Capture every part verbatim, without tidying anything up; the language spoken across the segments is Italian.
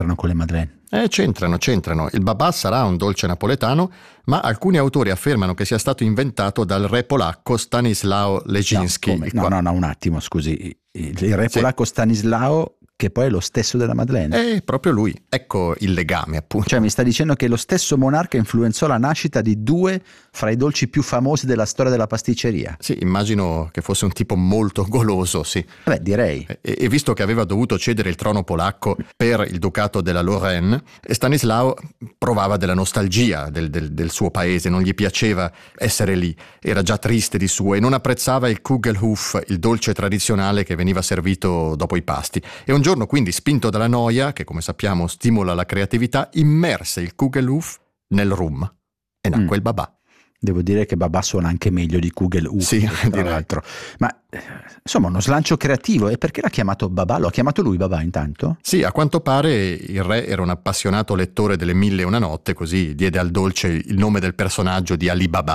con le madeleine? Eh, c'entrano, c'entrano. Il babà sarà un dolce napoletano, ma alcuni autori affermano che sia stato inventato dal re polacco Stanislao Leszczyński. No, no, no, no, un attimo, scusi. Il, il re sì. polacco Stanislao, che poi è lo stesso della madeleine. È proprio lui. Ecco il legame, appunto. Cioè mi sta dicendo che lo stesso monarca influenzò la nascita di due fra i dolci più famosi della storia della pasticceria. Sì, immagino che fosse un tipo molto goloso, sì. Beh, direi. E, e visto che aveva dovuto cedere il trono polacco per il ducato della Lorraine, Stanislao provava della nostalgia del, del, del suo paese, non gli piaceva essere lì, era già triste di suo e non apprezzava il Kugelhof, il dolce tradizionale che veniva servito dopo i pasti. E un giorno, quindi, spinto dalla noia, che come sappiamo stimola la creatività, immerse il Kugelhof nel rum e nacque mm. il babà. Devo dire che babà suona anche meglio di Kugelhof, sì, tra l'altro. Ma insomma, uno slancio creativo. E perché l'ha chiamato babà? Lo ha chiamato lui babà intanto? Sì, a quanto pare il re era un appassionato lettore delle Mille e una notte, così diede al dolce il nome del personaggio di Ali Baba.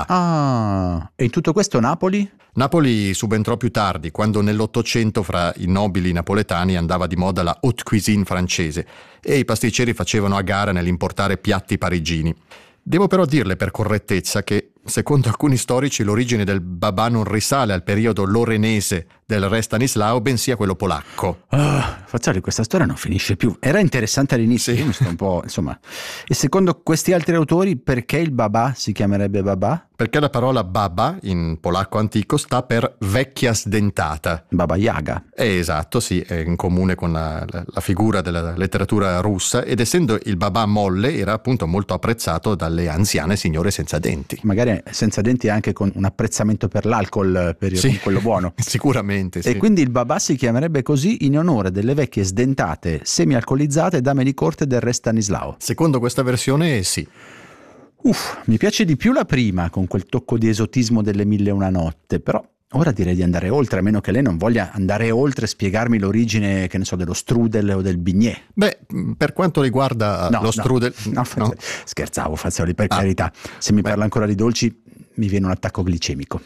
Ah, e in tutto questo Napoli? Napoli subentrò più tardi, quando nell'Ottocento fra i nobili napoletani andava di moda la haute cuisine francese e i pasticceri facevano a gara nell'importare piatti parigini. Devo però dirle per correttezza che, secondo alcuni storici, l'origine del babà non risale al periodo lorenese del re Stanislao, bensì a quello polacco. Oh, Fazzoli, questa storia non finisce più. Era interessante all'inizio, sì. Io mi sto un po', insomma. E secondo questi altri autori, perché il babà si chiamerebbe babà? Perché la parola baba, in polacco antico, sta per vecchia sdentata. Baba Yaga. Eh, esatto, sì, è in comune con la, la, la figura della letteratura russa, ed essendo il babà molle, era appunto molto apprezzato dalle anziane signore senza denti. Magari senza denti anche con un apprezzamento per l'alcol, per sì, quello buono. Sicuramente, sì. E quindi il babà si chiamerebbe così in onore delle vecchie sdentate, semi-alcolizzate dame di corte del re Stanislao. Secondo questa versione, sì. Uff, mi piace di più la prima, con quel tocco di esotismo delle Mille e una notte, però ora direi di andare oltre, a meno che lei non voglia andare oltre e spiegarmi l'origine, che ne so, dello strudel o del bignè. Bè, per quanto riguarda no, lo strudel... No, no, no. Scherzavo, Fazzoli, per ah, carità. Se mi beh. parla ancora di dolci, mi viene un attacco glicemico.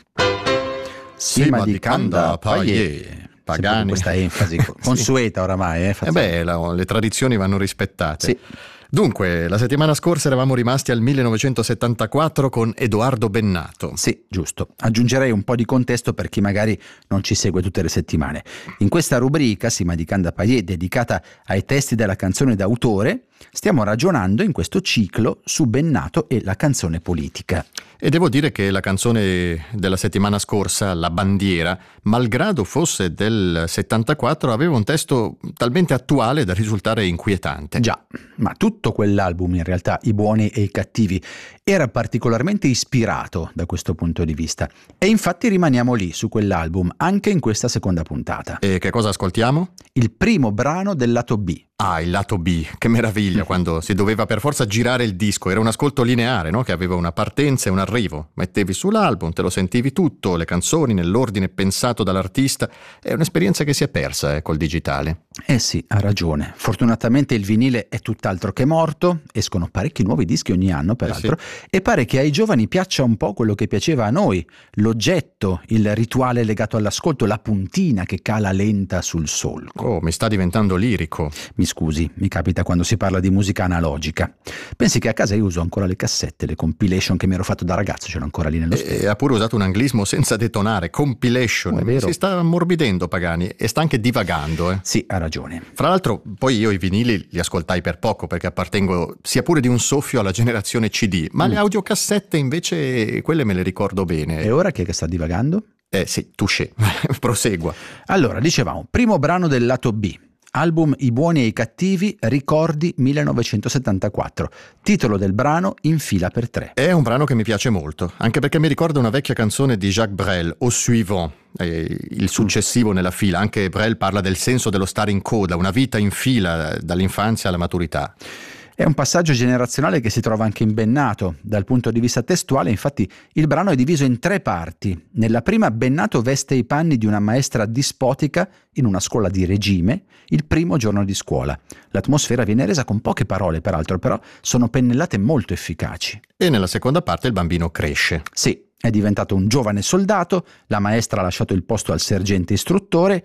Sima di canda paie. Pagani. Questa enfasi consueta oramai. Eh, eh beh, la, le tradizioni vanno rispettate. Sì. Dunque, la settimana scorsa eravamo rimasti al millenovecentosettantaquattro con Edoardo Bennato. Sì, giusto. Aggiungerei un po' di contesto per chi magari non ci segue tutte le settimane. In questa rubrica, Sima di Canda Paie, dedicata ai testi della canzone d'autore, stiamo ragionando in questo ciclo su Bennato e la canzone politica. E devo dire che la canzone della settimana scorsa, La bandiera, malgrado fosse del settantaquattro, aveva un testo talmente attuale da risultare inquietante. Già, ma tutto quell'album, in realtà, I buoni e i cattivi, era particolarmente ispirato da questo punto di vista. E infatti rimaniamo lì, su quell'album, anche in questa seconda puntata. E che cosa ascoltiamo? Il primo brano del lato B. Ah, il lato B, che meraviglia, quando si doveva per forza girare il disco, era un ascolto lineare, no? Che aveva una partenza e un arrivo, mettevi sull'album, te lo sentivi tutto, le canzoni nell'ordine pensato dall'artista, è un'esperienza che si è persa eh, col digitale. Eh sì, ha ragione, fortunatamente il vinile è tutt'altro che morto, escono parecchi nuovi dischi ogni anno peraltro, eh sì. E pare che ai giovani piaccia un po' quello che piaceva a noi, l'oggetto, il rituale legato all'ascolto, la puntina che cala lenta sul solco. Oh, mi sta diventando lirico. Mi scusi, mi capita quando si parla di musica analogica. Pensi che a casa io uso ancora le cassette, le compilation che mi ero fatto da ragazzo, ce l'ho ancora lì nello studio. E ha pure usato un anglismo senza detonare, compilation. È vero. Si sta ammorbidendo Pagani e sta anche divagando. Eh. Sì, ha ragione. Fra l'altro, poi io i vinili li ascoltai per poco perché appartengo sia pure di un soffio alla generazione C D, ma mm. le audiocassette invece quelle me le ricordo bene. E ora chi è che sta divagando? Eh sì, touché, prosegua. Allora, dicevamo, primo brano del lato B. Album I buoni e i cattivi, ricordi millenovecentosettantaquattro. Titolo del brano In fila per tre. È un brano che mi piace molto, anche perché mi ricorda una vecchia canzone di Jacques Brel, Au suivant, eh, il successivo nella fila. Anche Brel parla del senso dello stare in coda, una vita in fila dall'infanzia alla maturità. È un passaggio generazionale che si trova anche in Bennato. Dal punto di vista testuale, infatti, il brano è diviso in tre parti. Nella prima, Bennato veste i panni di una maestra dispotica in una scuola di regime, il primo giorno di scuola. L'atmosfera viene resa con poche parole, peraltro, però sono pennellate molto efficaci. E nella seconda parte il bambino cresce. Sì, è diventato un giovane soldato, la maestra ha lasciato il posto al sergente istruttore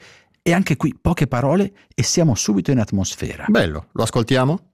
E anche qui poche parole e siamo subito in atmosfera. Bello, lo ascoltiamo?